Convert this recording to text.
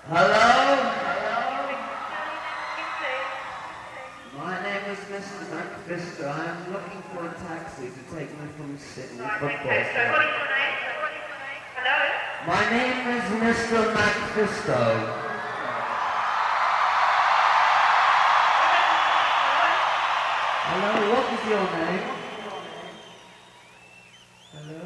Hello? My name is Mr. McPhister. I'm looking for a taxi to take me from Sydney Football Club. Hello? My name is Mr. McPhisto. Hello, what is your name?